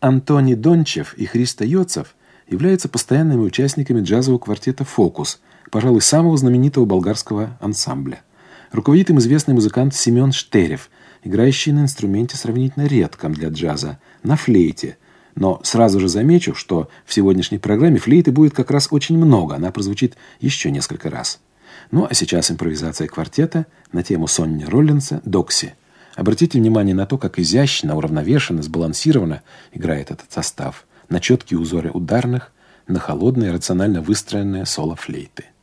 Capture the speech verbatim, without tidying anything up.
Антони Дончев и Христо Йоцев являются постоянными участниками джазового квартета «Фокус», пожалуй, самого знаменитого болгарского ансамбля. Руководит им известный музыкант Семен Штерев, играющий на инструменте сравнительно редком для джаза, на флейте. Но сразу же замечу, что в сегодняшней программе флейты будет как раз очень много, она прозвучит еще несколько раз. Ну а сейчас импровизация квартета на тему Сонни Роллинса «Докси». Обратите внимание на то, как изящно, уравновешенно, сбалансированно играет этот состав, на четкие узоры ударных, на холодное, рационально выстроенное соло флейты.